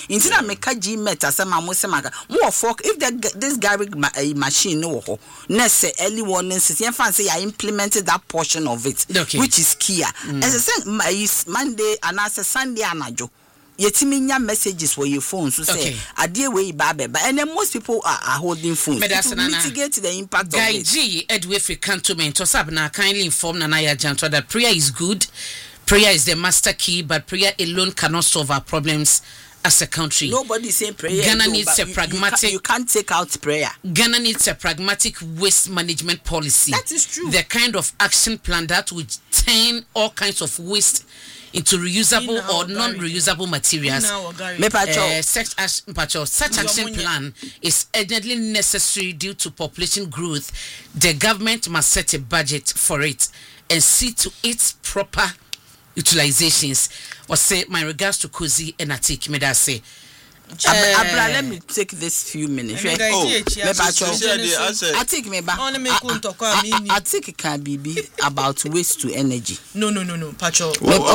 Intina meka GMET asema mo se maka. Mo fork if this garage machine no ho. Na say early warning system say I implemented that portion of it, which is key. As I said Monday and as a Sunday anajo. Yetimi nya messages for your phone so say adie we babe and then most people are holding phones to mitigate the impact of it. G Edwe Free Cantonment to sabna kindly inform Nana Janto that prayer is good. Prayer is the master key, but prayer alone cannot solve our problems as a country. Nobody saying prayer. Ghana needs a pragmatic. You can't take out prayer. Ghana needs a pragmatic waste management policy. That is true. The kind of action plan that would turn all kinds of waste into reusable or non-reusable materials. Such action plan is urgently necessary due to population growth. The government must set a budget for it and see to its proper utilizations. Or say my regards to Kozi and Atik. Me that say. Abra, let me take this few minutes. I think I think it can be about waste to energy. No, Pacho.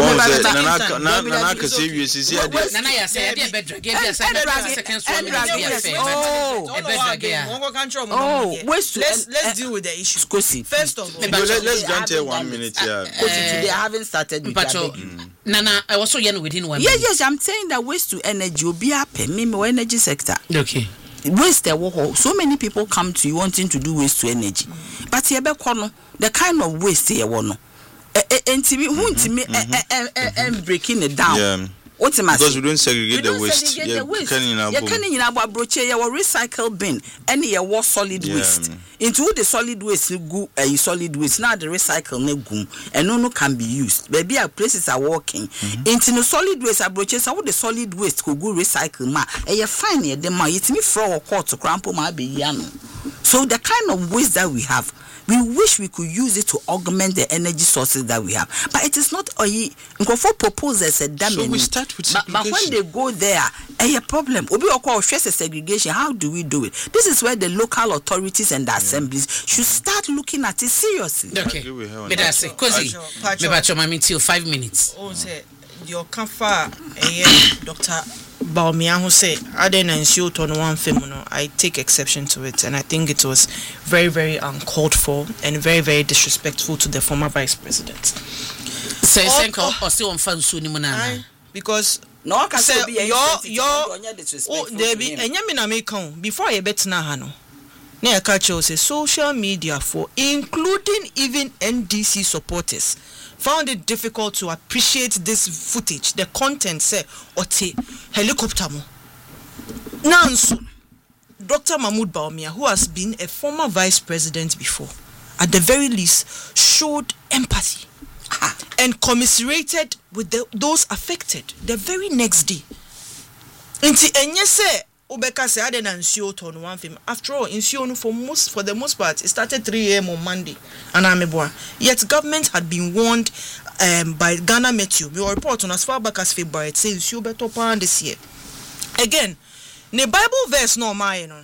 Waste to let's deal with the issue. First of all, let's grant her 1 minute here. Today I haven't started with Pacho. Nana, I was so young within 1 minute. Yes, I'm saying that waste to energy will be up in my energy sector. Okay. Waste so many people come to you wanting to do waste to energy. But here the kind of waste here and breaking it down. Yeah. Because we don't segregate the waste. You can recycle bin and you solid waste. Into the solid waste go solid waste. Now the recycle go and no can be used. Maybe our places are working. Into the solid waste approaches how the solid waste could go recycle ma. And you find it the ma it's me from a court to crample my be yano. So the kind of waste that we have, we wish we could use it to augment the energy sources that we have. But it is not for proposals a damn. So we start with but when they go there, a problem. Obi okwa stress segregation. How do we do it? This is where the local authorities and the assemblies should start looking at it seriously. Okay. Me that say, Kozi. Me bacho mami till 5 minutes. Oh, say your kafa Dr. Baumia who say I didn't shoot on one film. I take exception to it, and I think it was very, very uncalled for and very, very disrespectful to the former vice president. Say or still on fansu ni munana because no can say your Debbie and yamina me come before I bet na hano. Na catch say social media for including even NDC supporters found it difficult to appreciate this footage, the content say ote helicopter mo. Nanso Dr. Mahmoud Baumia, who has been a former vice president before, at the very least showed empathy and commiserated with those affected the very next day. Inti enye se Obeka say I didn't show on one film. After all, in Sion for the most part, it started 3 a.m. on Monday. And yet government had been warned by Ghana Meteo. We were report on as far back as February. It says you better plan this year. Again, the Bible verse no mine.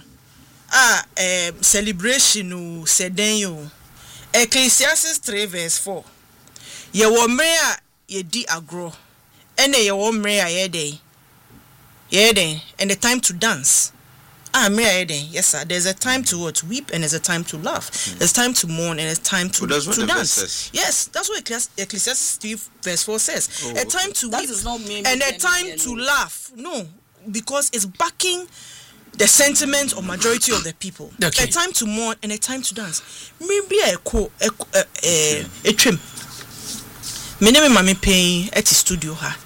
Celebration no sedenyo. Ecclesiastes 3 verse 4. Ye wo mrea ye di agro. Ene ye wo mrea ye day. Yeah, then, and the time to dance. Yes, sir. There's a time to what? Weep, and there's a time to laugh. There's time to mourn, and there's time to dance. Yes, that's what Ecclesiastes 3 verse 4 says. A time to weep and a time to laugh. No, because it's backing the sentiment of majority of the people. Okay. A time to mourn and a time to dance. Maybe a trim. Me name mami paying at the studio ha.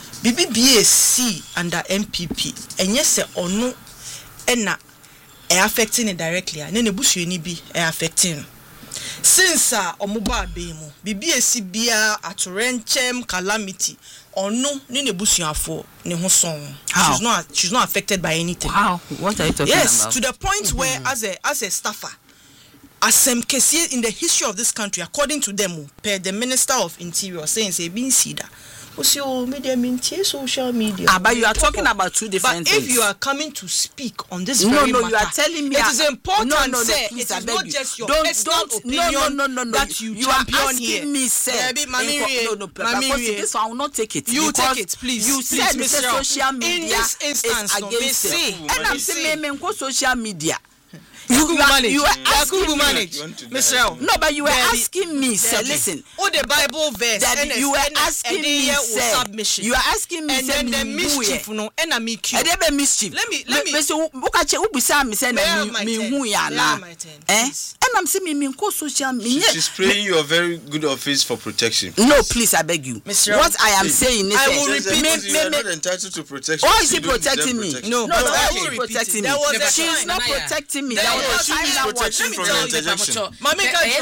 BBBAC under MPP and yes ono ena affecting it directly and then ebusu ni bi affecting since omoba be mu BBAC bia atorenchem calamity ono ni nebusuafo ne ho son. She's not affected by anything. How? What are you talking about? Yes, to the point where as a staffer Asem Kesie in the history of this country, according to them, per the Minister of Interior saying say bin sida social media. But you are talking about two different things. If you are coming to speak on this very matter, you are telling me it is important. Please, it is not just your personal opinion that you champion here. Me, sir. This one I will not take it. You take it, please. You said social media in this instance is against it. And I'm saying, social media. You are asking manage, Michelle. No, but you were asking me, sir. Listen. Oh, the Bible verse. That you were asking me, sir. You are asking me, and then the mischief, no, and I make you. And then mischief. Let me. And I'm saying, me social media. She's praying you a very good office for protection. No, please, I beg you. What I am saying is, I will repeat. You are not entitled to protection. Oh, is he protecting me? No, I will repeat it. She is not protecting me. She is protection from the interjection. Look,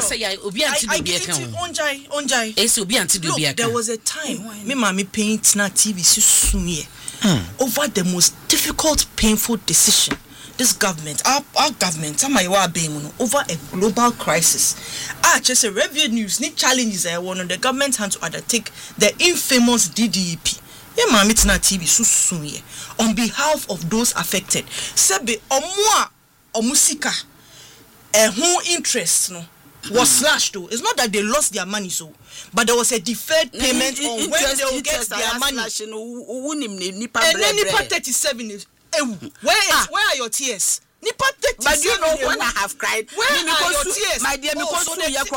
there was a time me mami paint na TV over the most difficult, painful decision. This government, our government, over a global crisis. Just a revenues need challenges. I want the government had to undertake the infamous DDEP. Yeah, mami tina TV on behalf of those affected. Sebe omwa omusika. Who interest was slashed though. It's not that they lost their money but there was a deferred payment on when they will get their money. And then Nipa 37 is where are your tears? Nipa 37. But you know when I have cried. Where are your tears? My dear, because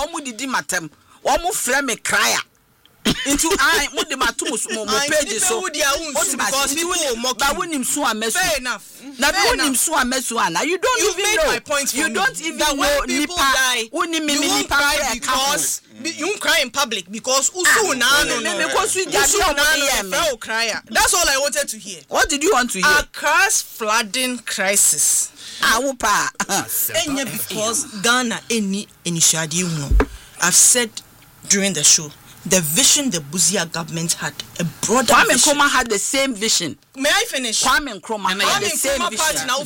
you cry. Into I put them at pages so because people will mock him. Fair enough. Now you don't even know. My point you don't even know when people die. You won't cry because you won't cry in public because because we just cry. That's all I wanted to hear. What did you want to hear? Accra's flooding crisis. Because Ghana any initiative. I've said during the show. The vision the Buzia government had, a broader Kwame vision. Nkrumah had the same vision. May I finish? Kwame Nkrumah had the same vision. Now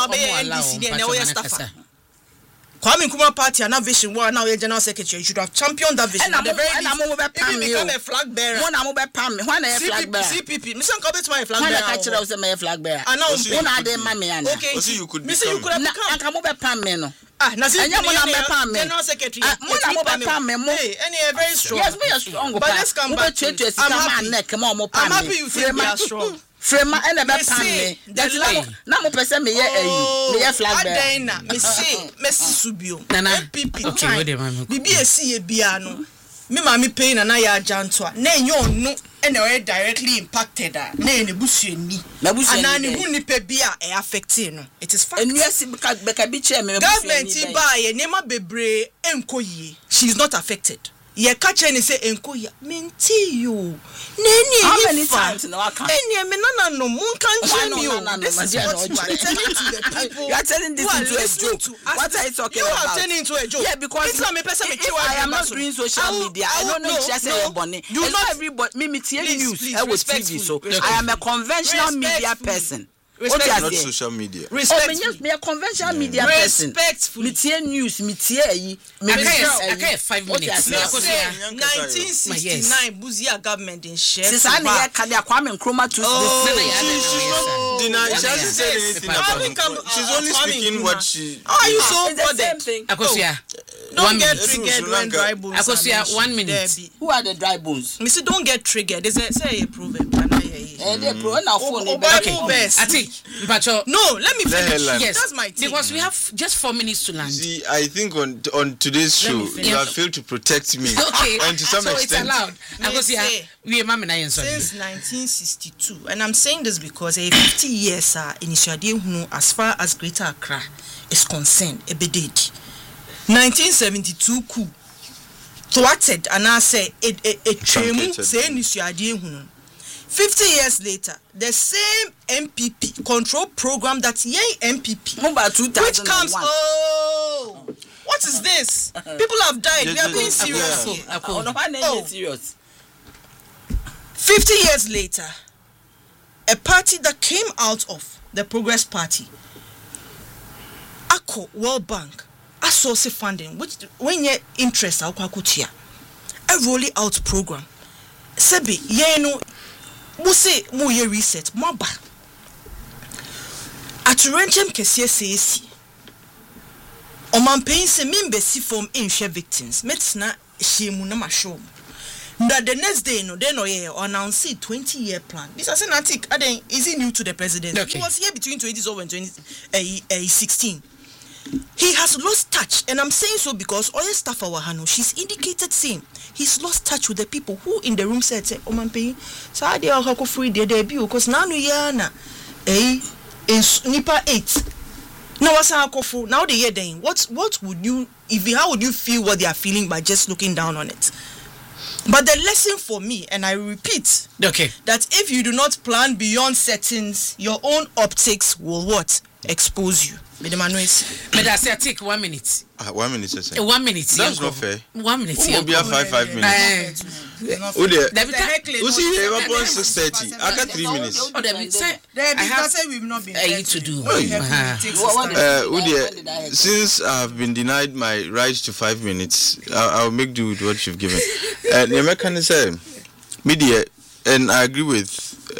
Kwame Nkrumah party and now vision. Well, now your general secretary should have championed that vision. And even become a flag bearer. When I'm over Pam, when I flag bearer. CPP, Mr. Nkobet my flag bearer. I catch my flag bearer. I know. When are they, mammy? Okay, you could Mr. You could have become. I come over Pam, no. General secretary. Any very strong. Yes, we are strong. But let's come back to it. I'm happy you feel we are strong. Frema and about Pam. That's now more person me a flag bearer. Messi Subio. Okay, BBSC Biano. Me mami pain and I are Jantua. Nay, you no, and they directly impacted. Nay, the bush ni. And who ni pebia affecting. It is fine. And yes, because government buy a Nema Bebre Enkoye. She is not affected. Ye catch and say Enkoya. Minty you. How many times in our country? No moon can't you. This is what you are telling to the people. You are telling this into a joke. What are you talking about? You are turning into a joke. Yeah, because if I am not doing social media, I don't know just say bonnet. Do not everybody me news. I was TV, so I am a conventional media person. Not social media. Respectfully. Me a conventional media person. Respectfully. Me news, me I 5 minutes. 1969 Buzia government in share. Since I near Kadia Kwame Nkrumah to she's only speaking what she. Are you so bothered? Akosia. Don't get triggered when dry bones. Akosia, 1 minute. Who are the dry bones? Missy, don't get triggered. There's a say a proverb. No, let me finish. Yes, that's my thing. Because we have just 4 minutes to land. See, I think on today's show you have failed to protect me. Okay, and to some so extent. It's allowed. Since 1962, and I'm saying this because 50 years initiative as far as Greater Accra is concerned, a bedage. 1972 coup. Thwarted and I say a tremu say initiative 50 years later, the same MPP control program that MPP, which comes, what is this? People have died. We are being serious here. 50 years later, a party that came out of the Progress Party, ACO, World Bank, Associate funding, which when your interest a rolling out program. sebi ye no mu say mu ye reset mo ba aturenchem kese sesi Omanpain se mimbesi form inhwe victims metna shemu na masho that the next day no they no ye announce 20-year plan. This is Natik Aden is he new to the president? Okay. He was here between 2012 and 2016. He has lost touch, and I'm saying so because all staff our Hano, she's indicated saying he's lost touch with the people who in the room said, Omanpain, so I dare how free their debut because now no yana is Nipa 8. Now what's our now the year then? What would you how would you feel what they are feeling by just looking down on it? But the lesson for me, and I repeat, okay, that if you do not plan beyond settings, your own optics will what? Expose you. But I say I take 1 minute. 1 minute, sir. 1 minute. That's not fair. 1 minute. Who will be 5 minutes? Who see here upon 6:30? I got 3 minutes. Oh, I have said we've not been to do. Since I've been denied my right to 5 minutes, I'll make do with what you've given. The mechanism, media, and I agree with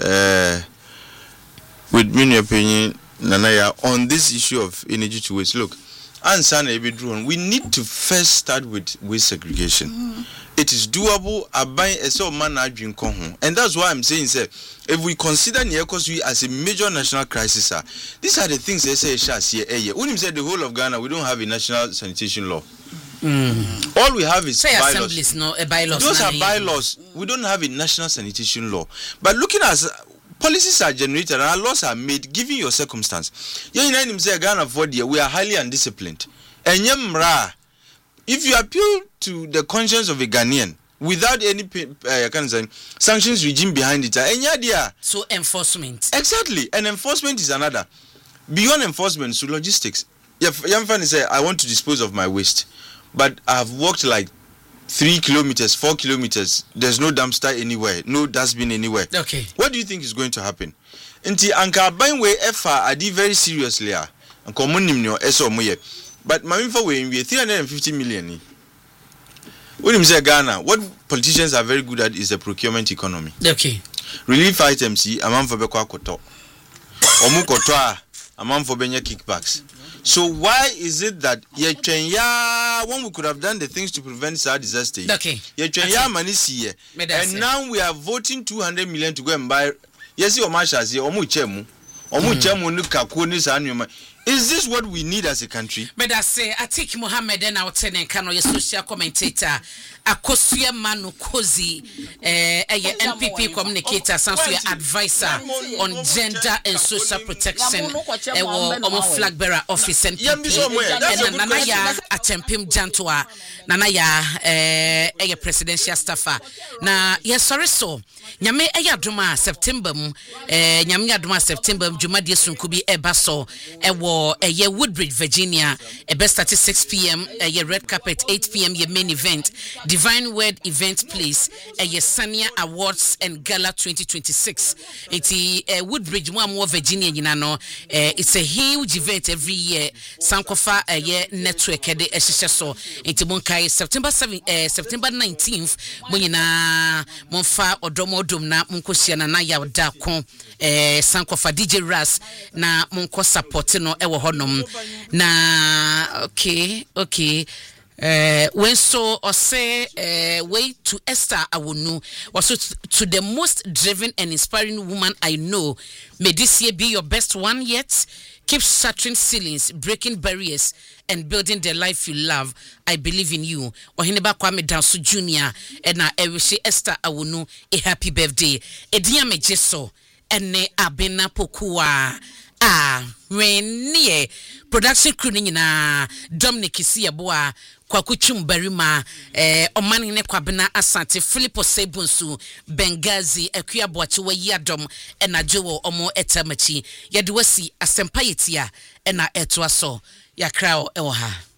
many opinion. Nanaya, on this issue of energy to waste, look, we need to first start with waste segregation. It is doable. And that's why I'm saying, sir, if we consider Nyekosui as a major national crisis, these are the things they say. When you say the whole of Ghana, we don't have a national sanitation law. All we have is bylaws. Bylaws. Those are bylaws. We don't have a national sanitation law. But looking at policies are generated and laws are made given your circumstance. We are highly undisciplined. And if you appeal to the conscience of a Ghanaian without any sanctions regime behind it, so enforcement. Exactly. And enforcement is another. Beyond enforcement, so logistics. Young fan say, I want to dispose of my waste, but I've walked like 3 kilometers, 4 kilometers, there's no dumpster anywhere, no dustbin anywhere. Okay. What do you think is going to happen? Inti anka banwe efa adi very seriously a. Anka monim no eso moye. But mamimfa we 350 million. When you say Ghana, what politicians are very good at is the procurement economy. Okay. Relief items, amamfo bekwa koto. Omu koto a amamfo benya kickbacks. So why is it that when we could have done the things to prevent such disasters? Okay. And now we are voting 200 million to go and buy. Yes, your marshals here. Is this what we need as a country? But I say, I take Mohammed and our tenant, your social commentator, Akosia Manu Kozi, a NPP communicator, some advisor on gender and social protection, a flag bearer office and Nanaya Atempim Jantua, Nanaya, a presidential staffer. Now, yes, sorry, so Yame Ayaduma September, Yamia September, Jumadia Sunkubi Ebaso, a year Woodbridge, Virginia, a best start at 6 p.m. A year red carpet 8 p.m. Your main event, Divine Word event place, a year Sania Awards and Gala 2026. It's a Woodbridge, one more Virginia, you know. It's a huge event every year. Sankofa a year network at the SSSO. It's Monkai September 19th. Munina Monfa Odomo Dumna Munkosiana Naya Dako Sankofa DJ Ras na Munko Sapotino Ewo Honum na okay when so or say way to Esther Awunu was to the most driven and inspiring woman I know. May this year be your best one yet. Keep shattering ceilings, breaking barriers, and building the life you love. I believe in you. Ohineba Kwame Danso Jr. and na Erishe Esther Awunu a happy birthday. Edia mejeso ene abena pokua. When production crew na Dominic Isiaboa Kwakuchum Barima Omani ne Kwabena Asante Philippo Sebunsu Bengazi Ekuya Boachiwa Yadom ena Jowo Omo Etamachi Yadwasi Asempayetia ena Etwaso Yakrao Ewaha.